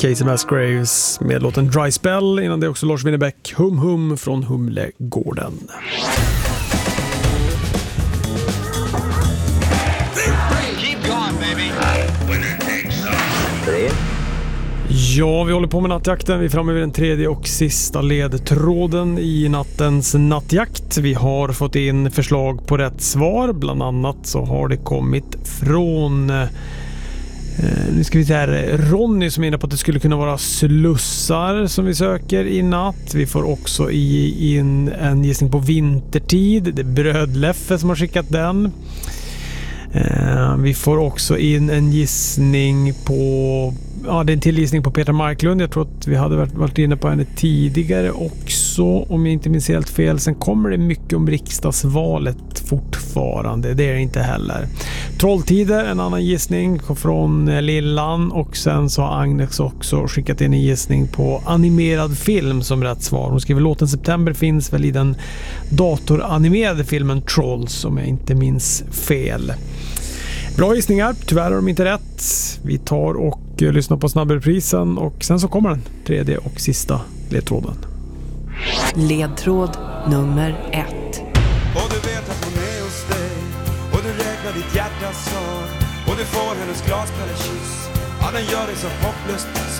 Casey Musgraves med låten Dry Spell. Innan det också Lars Winnerbäck, Hum Hum från Humlegården. Ja, vi håller på med nattjakten. Vi är framme vid den tredje och sista ledtråden i nattens nattjakt. Vi har fått in förslag på rätt svar. Bland annat så har det kommit från nu ska vi se här, Ronny som är inne på att det skulle kunna vara slussar som vi söker i natt. Vi får också in en gissning på vintertid. Det är Brödleffe som har skickat den. Vi får också in en gissning på det är en till gissning på Peter Marklund. Jag tror att vi hade varit inne på henne tidigare också, om jag inte minns helt fel. Sen kommer det mycket om riksdagsvalet fortfarande. Det är det inte heller. Trolltider, en annan gissning från Lillan. Och sen så har Agnes också skickat in en gissning på animerad film som rätt svar. Hon skriver låten September finns väl i den datoranimerade filmen Trolls, om jag inte minns fel. Bra gissningar, tyvärr har de inte rätt. Vi tar och lyssnar på snabbreprisen och sen så kommer den tredje och sista ledtråden. Ledtråd nummer 1. Och du vet att hon är hos dig, och du räknar ditt hjärtas svar, och du får hennes glaskalla kyss. Ja, den gör dig så hopplöst